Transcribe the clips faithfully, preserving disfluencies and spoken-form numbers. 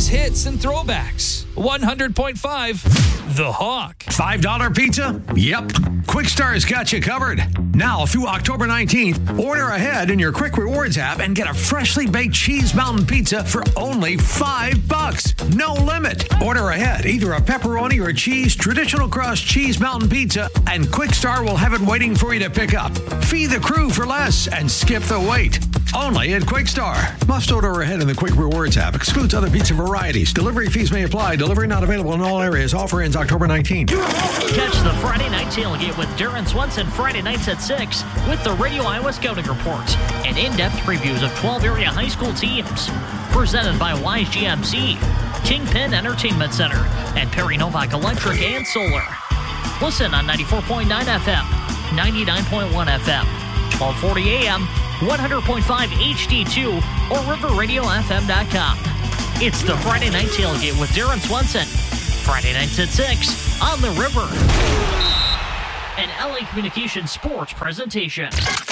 greatest hits and throwbacks. one hundred point five The Hawk. five dollar pizza? Yep. Quick Star's got you covered. Now through October nineteenth, order ahead in your Quick Rewards app and get a freshly baked Cheese Mountain pizza for only five bucks. No limit. Order ahead, either a pepperoni or cheese traditional crust Cheese Mountain pizza, and Quick Star will have it waiting for you to pick up. Feed the crew for less and skip the wait. Only at Quick Star. Must order ahead in the Quick Rewards app. Excludes other pizza varieties. Delivery fees may apply. Delivery not available in all areas. Offer ends October nineteenth. Catch the Friday Night Tailgate with Darren Swenson Friday nights at six with the Radio Iowa Scouting Report and in-depth previews of twelve area high school teams. Presented by Wise G M C, Kingpin Entertainment Center, and Perry Novak Electric and Solar. Listen on ninety-four point nine F M, ninety-nine point one F M, twelve forty A M, one hundred point five H D two, or river radio f m dot com. It's the Friday Night Tailgate with Darren Swenson. Friday nights at six on the River. An L A Communications sports presentation.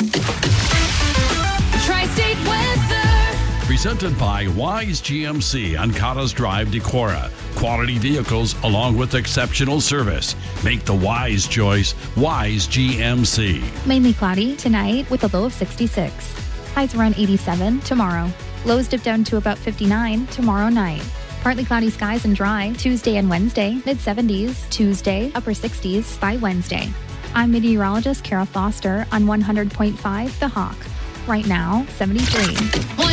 Tri-State weather. Presented by Wise G M C on Cottas Drive, Decorah. Quality vehicles along with exceptional service. Make the wise choice, Wise G M C. Mainly cloudy tonight with a low of sixty-six. Highs around eighty-seven tomorrow. Lows dip down to about fifty-nine tomorrow night. Partly cloudy skies and dry Tuesday and Wednesday. mid-seventies. Tuesday, upper sixties by Wednesday. I'm meteorologist Kara Foster on one hundred point five The Hawk. Right now, seventy-three.